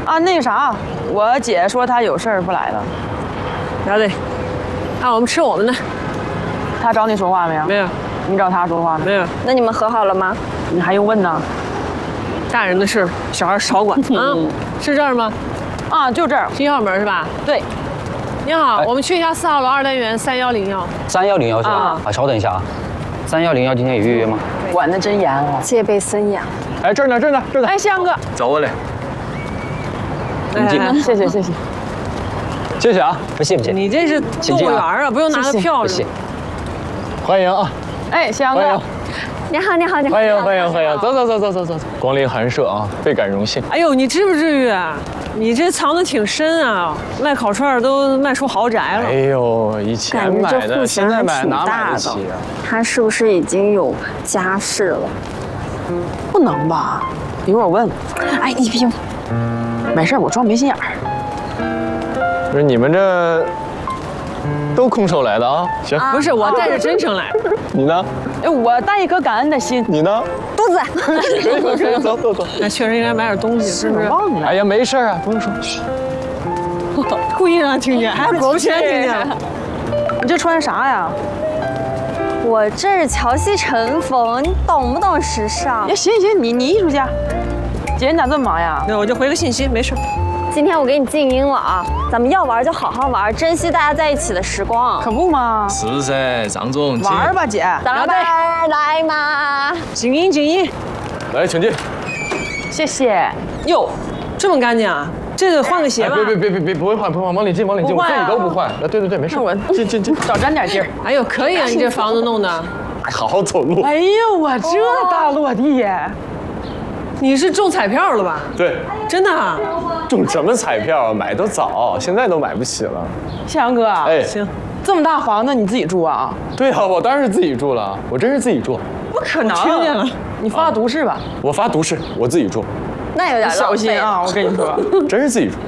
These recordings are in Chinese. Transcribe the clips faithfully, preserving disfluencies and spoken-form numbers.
啊，那个啥，我姐说她有事儿不来了。 小子，啊，我们吃我们的。 她找你说话没有？ 没有。 你找她说话没有。 那你们和好了吗？ 你还用问呢？ 大人的事，小孩少管啊。是这儿吗？ 啊，就这儿， 一号门是吧？ 对。 你好，我们去一下四号楼二单元三幺零幺。 三幺零幺是吧？ 啊啊，稍等一下啊。三幺零幺今天有预约吗？ 管得真严啊！ 戒备森严。 哎，这儿呢，这儿呢，这儿呢。 哎，香哥， 找我嘞。 你进。 谢谢谢谢。 谢谢啊， 不谢不谢。 你这是动物园啊，不用拿个票。 不谢。 欢迎啊！ 哎，香哥。 你好，你好，你好。 欢迎欢迎欢迎，走走走走走走走。光临寒舍啊，倍感荣幸。 哎呦，你至不至于啊？你这藏得挺深啊，卖烤串都卖出豪宅了。 哎呦，以前买的，现在买哪买得起啊？ 他是不是已经有家室了？ 不能吧？一会儿我问。 哎，你别， 没事，我装没心眼儿。 不是你们这都空手来的啊？行， 不是我带着真诚来。 你呢？ 哎，我带一颗感恩的心。 你呢？ 肚子。 可以可以，走走走。 那确实应该买点东西，是不是？ 忘了。 哎呀，没事啊，不用说。 故意让他听见，还果不其然听见了。 你这穿啥呀？ 我这是乔西晨风，你懂不懂时尚？ 呀，行行，你你艺术家。姐，你咋这么忙呀？ 那我就回个信息，没事。 今天我给你静音了啊，咱们要玩就好好玩，珍惜大家在一起的时光。 可不吗？ 是噻，张总。 玩吧，姐。 张老板来嘛。 静音静音。 来，请进。 谢谢。 哟，这么干净啊？这个换个鞋吧。 别别别别别，不会换，不会换，往里进，往里进，我自己都不换。啊，对对对，没事。 我进进进， 少沾点劲儿。 哎呦，可以啊，你这房子弄的。 好好走路。 哎呦，我这大落地呀！ 你是中彩票了吧？ 对， 真的啊？ 中什么彩票啊？买得早，现在都买不起了。 向阳哥， 哎， 行， 这么大房子你自己住啊？ 对啊，我当然是自己住了，我真是自己住。 不可能！ 听见了， 你发毒誓吧？ 我发毒誓，我自己住。 那有点小心啊！我跟你说， 真是自己住。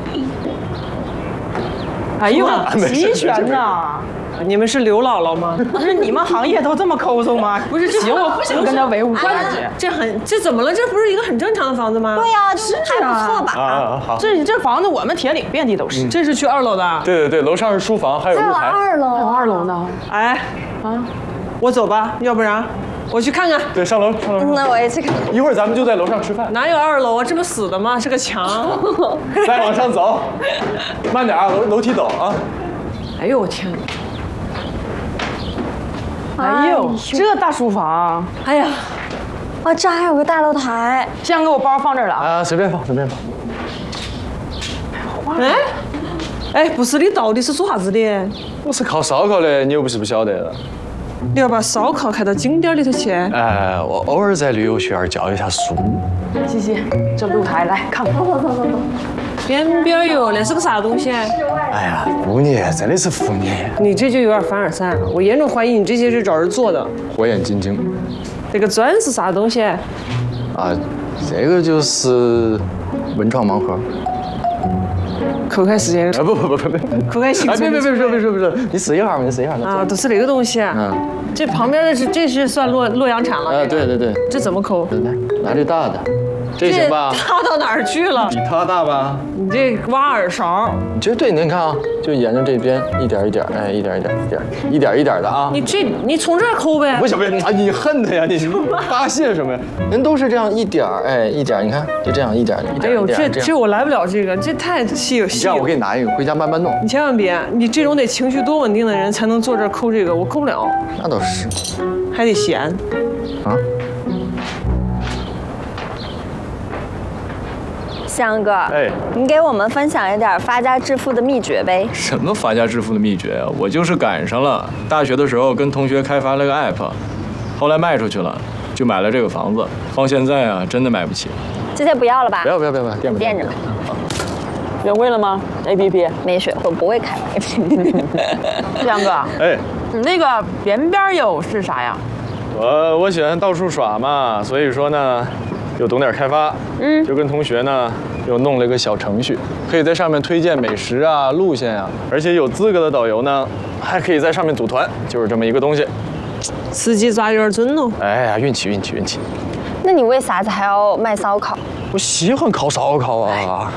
哎呦， 没事齐全呐！ 你们是刘姥姥吗？ 不是你们行业都这么抠搜吗？不是，行，我不想跟他维护关系。 这很，这怎么了？这不是一个很正常的房子吗？ 对呀，是还不错吧？ 啊啊好。 这这房子我们铁岭遍地都是。 这是去二楼的。 对对对，楼上是书房，还有露台。 二楼， 还有二楼呢。 哎，啊，我走吧，要不然我去看看。 对，上楼上楼。 那我也去看。 一会儿咱们就在楼上吃饭。 哪有二楼啊？这不死的吗？是个墙。 再往上走，慢点啊，楼楼梯陡啊。 哎呦我天！ 哎呦，这大书房！ 哎呀， 啊，这还有个大露台。 向阳哥，我包放这儿了啊。 啊，随便放，随便放。 哎，哎，不是，你到底是做啥子的？ 我是烤烧烤的，你又不是不晓得。 你要把烧烤开到景点里头去？ 哎，我偶尔在旅游学院教一下书。 西西，这露台来看看。走走走走走。 边边哟，那是个啥东西？ 哎呀，福泥，真的是福泥。 你这就有点凡尔赛了，我严重怀疑你这些是找人做的。 火眼金睛。 这个砖是啥东西？ 啊，这个就是文创盲盒。 抠开时间。 啊不不不不不， 抠开行。 哎别别别别别别别，你试一下嘛，你试一下。 啊，都是那个东西。 嗯。 这旁边的是，这是算洛洛阳铲了。 啊对对对。 这怎么抠？ 来，拿这大的。这行吧？ 大到哪儿去了？ 比它大吧？ 你这挖耳勺。 你这对，你看啊，就沿着这边一点一点，哎，一点一点，一点一点一点的啊。 你这你从这儿抠呗。 不是不是，你恨他呀？你发泄什么呀？人都是这样一点儿，哎，一点，你看就这样一点一点。 哎呦，这这我来不了这个，这太稀有稀有。 这样我给你拿一个，回家慢慢弄。 你千万别，你这种得情绪多稳定的人才能坐这儿抠这个，我抠不了。 那倒是。 还得闲。 啊。 向哥， 哎， 你给我们分享一点发家致富的秘诀呗？ 什么发家致富的秘诀啊？我就是赶上了，大学的时候跟同学开发了个 app， 后来卖出去了，就买了这个房子，放现在啊，真的买不起。 这些不要了吧？ 不要不要不要不要，垫吧垫着吧。 学会了吗 ？A P P 没学会，不会开 A P P。 向哥， 哎， 你那个边边有是啥呀？ 我我喜欢到处耍嘛，所以说呢。又懂点开发，嗯，就跟同学呢又弄了一个小程序，可以在上面推荐美食啊、路线啊，而且有资格的导游呢，还可以在上面组团，就是这么一个东西。 司机抓有点准喽。 哎呀，运气运气运气。 那你为啥子还要卖烧烤？ 我喜欢烤烧烤啊。